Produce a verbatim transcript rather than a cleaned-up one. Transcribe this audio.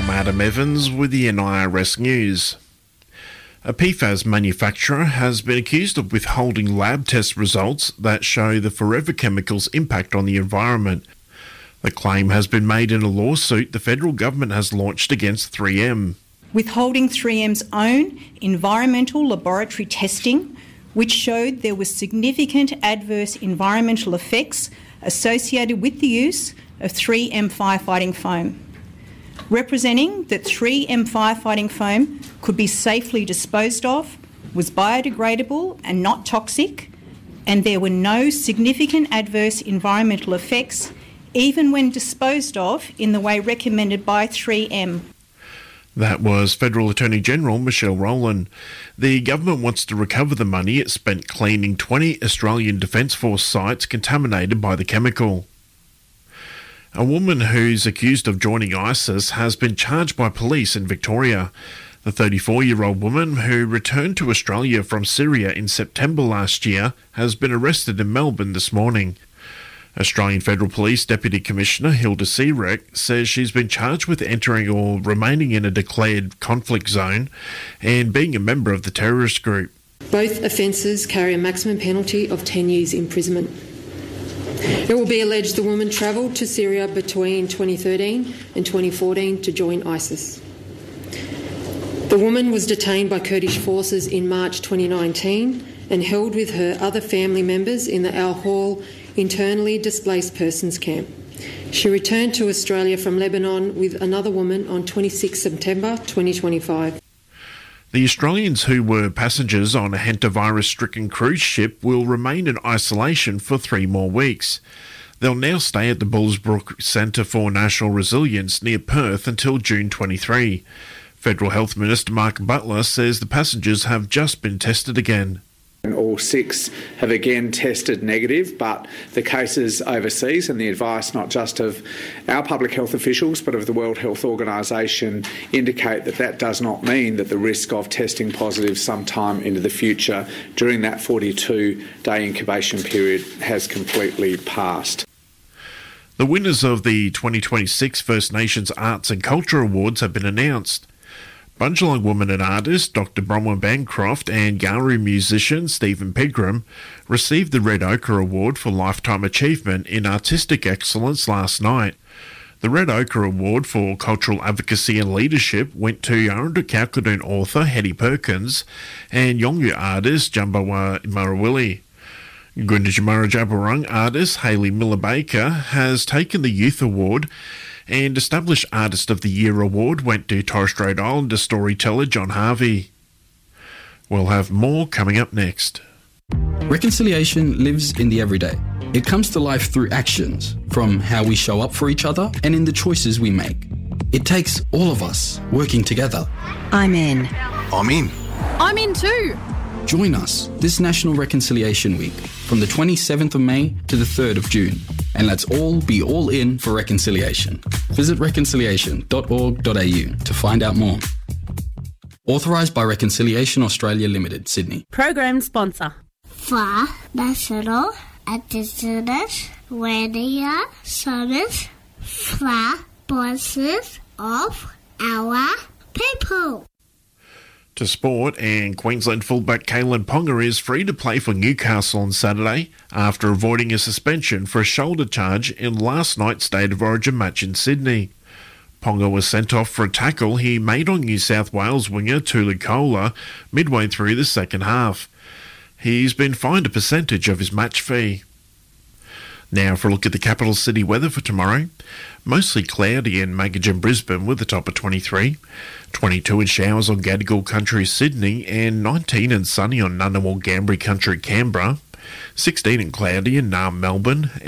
I'm Adam Evans with the N I R S News. A P FAS manufacturer has been accused of withholding lab test results that show the forever chemicals' impact on the environment. The claim has been made in a lawsuit the federal government has launched against three M. Withholding three M's own environmental laboratory testing, which showed there was significant adverse environmental effects associated with the use of three M firefighting foam. Representing that three M firefighting foam could be safely disposed of, was biodegradable and not toxic, and there were no significant adverse environmental effects, even when disposed of in the way recommended by three M. That was Federal Attorney General Michelle Rowland. The government wants to recover the money it spent cleaning twenty Australian Defence Force sites contaminated by the chemical. A woman who's accused of joining ISIS has been charged by police in Victoria. The thirty-four-year-old woman, who returned to Australia from Syria in September last year, has been arrested in Melbourne this morning. Australian Federal Police Deputy Commissioner Hilda Searek says she's been charged with entering or remaining in a declared conflict zone and being a member of the terrorist group. Both offences carry a maximum penalty of ten years imprisonment. It will be alleged the woman travelled to Syria between twenty thirteen and twenty fourteen to join ISIS. The woman was detained by Kurdish forces in March twenty nineteen and held with her other family members in the Al Hol internally displaced persons camp. She returned to Australia from Lebanon with another woman on the twenty-sixth of September twenty twenty-five. The Australians who were passengers on a hantavirus-stricken cruise ship will remain in isolation for three more weeks. They'll now stay at the Bullsbrook Centre for National Resilience near Perth until June twenty-third. Federal Health Minister Mark Butler says the passengers have just been tested again. And all six have again tested negative, but the cases overseas and the advice not just of our public health officials but of the World Health Organisation indicate that that does not mean that the risk of testing positive sometime into the future during that forty-two day incubation period has completely passed. The winners of the twenty twenty-six First Nations Arts and Culture Awards have been announced. Bundjalung woman and artist Doctor Bronwyn Bancroft and Garu musician Stephen Pegram received the Red Ochre Award for Lifetime Achievement in Artistic Excellence last night. The Red Ochre Award for Cultural Advocacy and Leadership went to Yarrandoo Kalkadoon author Hetty Perkins and Yolngu artist Jambawa Marawili. Gunditjmara Jaburong artist Hayley Miller-Baker has taken the Youth Award, and Established Artist of the Year award went to Torres Strait Islander storyteller John Harvey. We'll have more coming up next. Reconciliation lives in the everyday. It comes to life through actions, from how we show up for each other and in the choices we make. It takes all of us working together. I'm in. I'm in. I'm in too. Join us this National Reconciliation Week from the twenty-seventh of May to the third of June. And let's all be all in for reconciliation. Visit reconciliation dot org dot a u to find out more. Authorised by Reconciliation Australia Limited, Sydney. Program sponsor. For National Indigenous Radio Service for voices of our people. To sport, and Queensland fullback Kalyn Ponga is free to play for Newcastle on Saturday after avoiding a suspension for a shoulder charge in last night's State of Origin match in Sydney. Ponga was sent off for a tackle he made on New South Wales winger Tulu Koula midway through the second half. He's been fined a percentage of his match fee. Now for a look at the capital city weather for tomorrow. Mostly cloudy in Magidge, Brisbane with a top of twenty-three. twenty-two in showers on Gadigal Country, Sydney, and nineteen and sunny on Ngunnawal, Gambri Country, Canberra. sixteen and cloudy in Naarm, Melbourne.